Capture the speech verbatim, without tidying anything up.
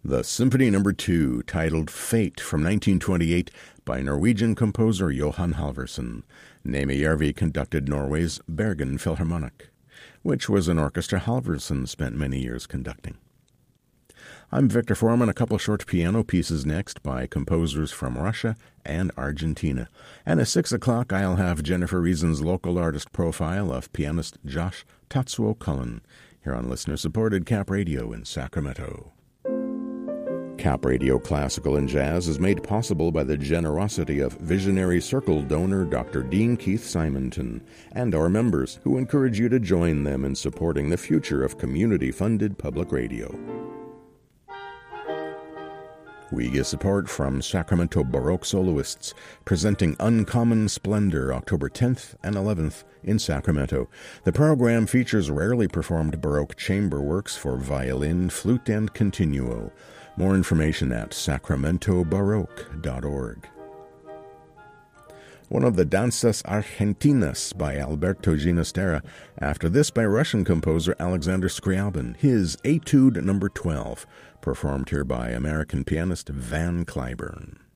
The Symphony Number two, titled Fate from nineteen twenty-eight by Norwegian composer Johan Halvorsen. Nejmejärvi conducted Norway's Bergen Philharmonic, which was an orchestra Halvorsen spent many years conducting. I'm Victor Foreman. A couple short piano pieces next by composers from Russia and Argentina. And at six o'clock, I'll have Jennifer Reason's local artist profile of pianist Josh Tatsuo Cullen here on listener-supported Cap Radio in Sacramento. Cap Radio Classical and Jazz is made possible by the generosity of Visionary Circle donor Doctor Dean Keith Simonton and our members, who encourage you to join them in supporting the future of community-funded public radio. We get support from Sacramento Baroque soloists presenting Uncommon Splendor October tenth and eleventh in Sacramento. The program features rarely performed Baroque chamber works for violin, flute, and continuo. More information at sacramento baroque dot org. One of the Danzas Argentinas by Alberto Ginastera. After this by Russian composer Alexander Scriabin, his Etude number twelve, performed here by American pianist Van Cliburn.